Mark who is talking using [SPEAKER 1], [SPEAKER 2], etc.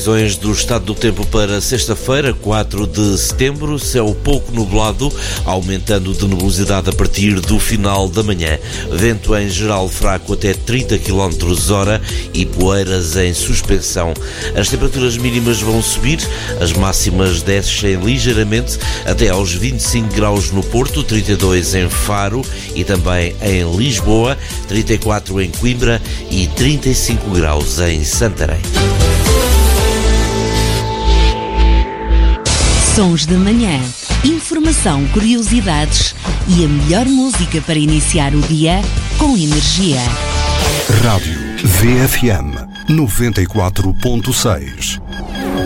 [SPEAKER 1] previsões do estado do tempo para sexta-feira, 4 de setembro. Céu pouco nublado, aumentando de nebulosidade a partir do final da manhã. Vento em geral fraco até 30 km/h e poeiras em suspensão. As temperaturas mínimas vão subir, as máximas descem ligeiramente até aos 25 graus no Porto, 32 em Faro e também em Lisboa, 34 em Coimbra e 35 graus em Santarém.
[SPEAKER 2] Sons da manhã. Informação, curiosidades e a melhor música para iniciar o dia com energia.
[SPEAKER 3] Rádio VFM 94.6